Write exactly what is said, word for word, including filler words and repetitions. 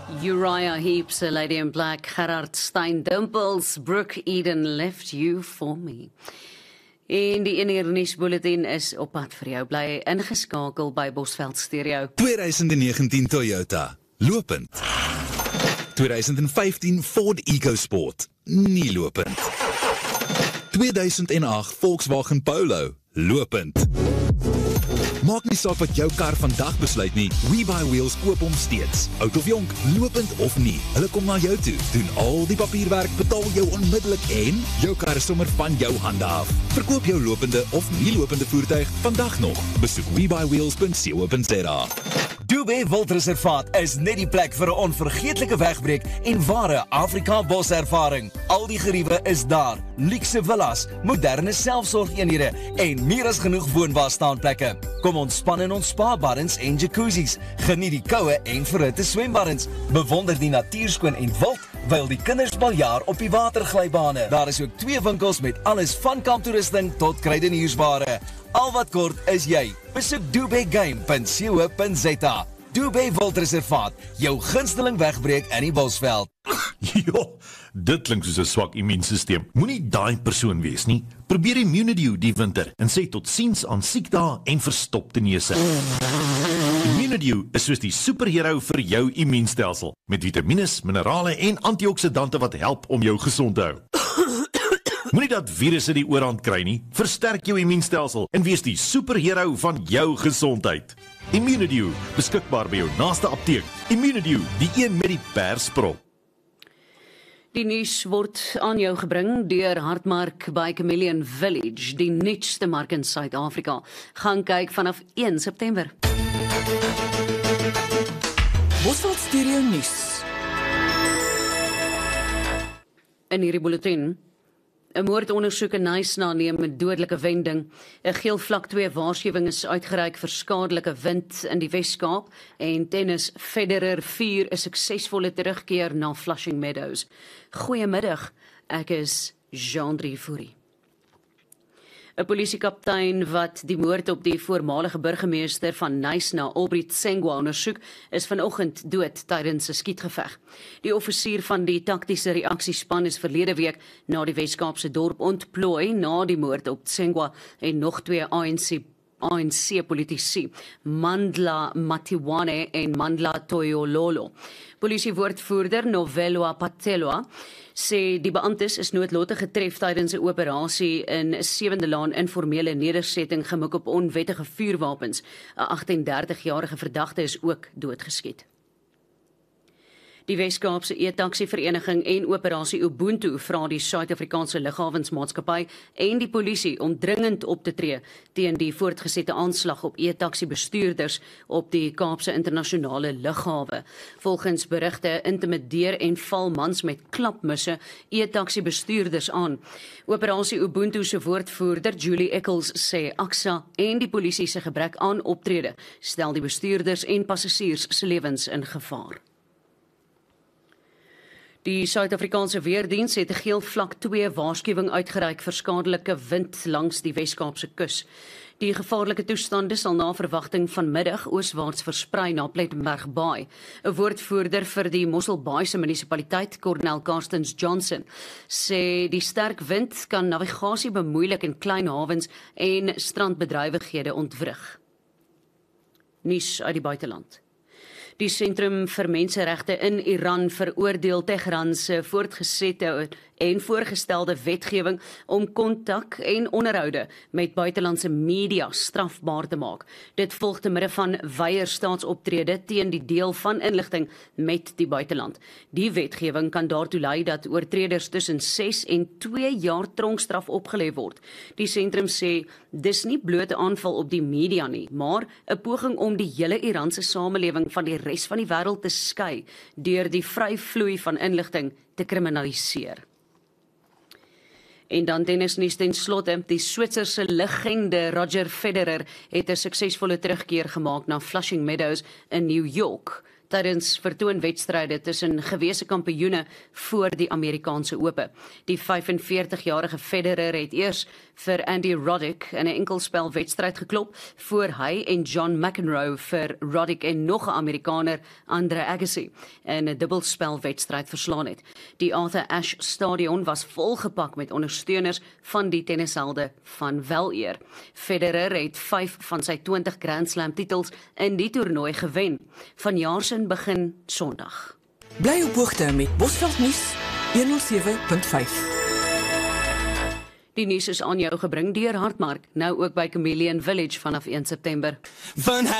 Uriah Heep, A Lady in Black, Gerard Stein Dimples, Brooke Eden Left You For Me. En die ene nuusbulletin is op pad vir jou. Bly ingeskakel by Bosveld Stereo. twintig negentien Toyota, lopend. twintig vyftien Ford EcoSport, nie lopend. tweeduisend agt Volkswagen Polo, lopend. Maak nie saak wat jou kar vandag besluit nie, We Buy Wheels koop hom steeds. Oud of jonk, lopend of nie, hulle kom na jou toe, doen al die papierwerk, betaal jou onmiddellik en jou kar is sommer van jou hande af. Verkoop jou lopende of nie lopende voertuig vandag nog. Besoek we buy wheels punt co punt za. Dubé Wildreservaat is net die plek vir 'n onvergeetlike wegbreek en ware Afrika boservaring. Al die geriewe is daar, luukse villas, moderne selfsorgeenhede en meer as genoeg woonbaar staanplekke. Kom ontspan in ons spa-baddens en jacuzzis, geniet die koue en verhitte swembaddens, bewonder die natuurskoon en wild, wyl die kinders baljaar op die waterglybane. Daar is ook twee winkels met alles van kamptoerusting tot kruideniersware. Al wat kort is jy. Besoek dubé game punt co punt za. Dubé Wildreservaat, jou gunsteling wegbreek in die Bosveld. Jo, dit klink soos 'n swak immuunstelsel. Moenie daai persoon wees nie. Probeer Immunidew die winter en sê totsiens aan siekdae en verstopte neuse. Immunidew is soos die superhero vir jou immuunstelsel, met vitamines, minerale en antioksidante wat help om jou gesond te hou. Moenie dat virusse die oorhand kry nie. Versterk jou immuunstelsel en wees die superhero van jou gesondheid. Immunidew, beskikbaar by jou naaste apteek. Immunidew, die een met die persprop. Die nuus word aan jou gebring deur Hartmark by Chameleon Village, die nuutste mark in Suid-Afrika. Gaan kyk vanaf een September. Bosveld Stereo nuus. In hierdie bulletin: 'n moordondersoek in Knysna neem 'n dodelike wending. 'n Geel vlak twee waarskuwing is uitgereik vir skadelike wind in die Wes-Kaap en tennis Federer vier 'n suksesvolle terugkeer na Flushing Meadows. Goeiemiddag, ek is Jean-Drie Fourie. 'n Polisiekaptein wat die moord op die voormalige burgemeester van Knysna, Aubrey Tsengwa, ondersoek, is vanoggend dood tydens 'n skietgeveg. Die offisier van die taktiese reaksiespan is verlede week na die Wes-Kaapse dorp ontplooi na die moord op Tsengwa en nog twee A N C A N C-politici, Mandla Matiwane en Mandla Toyololo. Polisiewoordvoerder Novelwa Patelwa sê die beamptes is noodlottig getref tydens 'n operasie in Sewende Laan informele nedersetting gemik op onwettige vuurwapens. 'n agt-en-dertig-jarige verdagte is ook doodgeskiet. Die Wes-Kaapse E-taxi Vereniging en Operasie Ubuntu vra die Suid-Afrikaanse Lughawensmaatskappy en die polisie om dringend op te tree teen die voortgesette aanslag op E-taxi bestuurders op die Kaapse internasionale lughawe. Volgens berigte intimideer en val mans met klapmusse E-taxi bestuurders aan. Operasie Ubuntu se woordvoerder Julie Eccles sê A X A en die polisie se gebrek aan optrede stel die bestuurders en passasiers se lewens in gevaar. Die Suid-Afrikaanse Weerdiens het 'n geel vlak twee waarskuwing uitgereik vir skadelike wind langs die Wes-Kaapse kus. Die gevaarlike toestande sal na verwagting vanmiddag ooswaarts versprei na Plettenberg Baai. 'n Woordvoerder vir die Mossel Baai se munisipaliteit, Cornel Carstens Johnson, sê die sterk wind kan navigasie bemoeilik in klein hawens en strandbedrywighede ontwrig. Nuus uit die buiteland. Die Sentrum vir Menseregte in Iran veroordeel Teheran se voortgesette en voorgestelde wetgewing om kontak en onderhoude met buitelandse media strafbaar te maak. Dit volg te midde van weier staatsoptrede teen die deel van inligting met die buiteland. Die wetgewing kan daartoe lei dat oortreders tussen ses en twee jaar tronkstraf opgelê word. Die sentrum sê dis nie bloot 'n aanval op die media nie, maar 'n poging om die hele Iranse samelewing van die res van die wêreld te skei deur die vry vloei van inligting te kriminaliseer. En dan tennisnuus ten slotte, die Switserse legende Roger Federer het 'n suksesvolle terugkeer gemaak na Flushing Meadows in New York tydens vertoonwedstryde tussen gewese kampioene voor die Amerikaanse Ope. Die vyfenveertigjarige Federer het eers vir Andy Roddick in 'n enkelspelwedstryd geklop, voor hy en John McEnroe vir Roddick en nog 'n Amerikaner, Andre Agassi, in 'n dubbelspelwedstryd verslaan het. Die Arthur Ashe Stadion was volgepak met ondersteuners van die tennishelde van weleer. Federer het vyf van sy twintig Grand Slam titels in die toernooi gewen. Vanjaar se begin Sondag. Bly op hoogte met Bosveld Nuus honderd sewe punt vyf. Die nuus is aan jou gebring deur Hartmark, nou ook by Chameleon Village vanaf een September. Van